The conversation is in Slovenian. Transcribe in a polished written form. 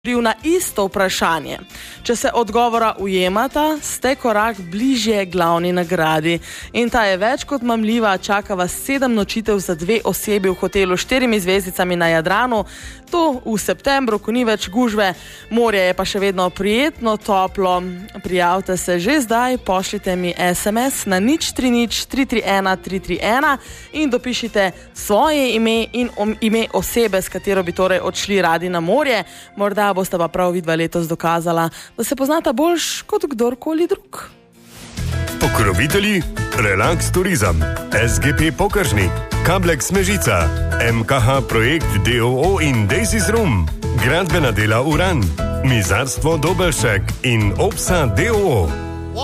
na isto vprašanje. Če se odgovora ujemata, ste korak bližje glavni nagradi. In ta je več kot mamljiva, čaka vas 7 nočitev za 2 osebi v hotelu s 4 zvezdicami na Jadranu. To v septembru, ko ni več gužve, morje je pa še vedno prijetno, toplo. Prijavite se že zdaj, pošljite mi SMS na 030 331 331 in dopišite svoje ime in ime osebe, s katero bi torej odšli radi na morje. Morda boste pa prav vidva letos dokazala, da se poznata boljš kot kdorkoli drug. Pokrovitelji Relax Turizem, SGP Pokažnik, Kablek Smežica, MKH Projekt DOO in Daisys Room, Gradbena dela Uran, Mizarstvo Dobelšek in Opsa DOO.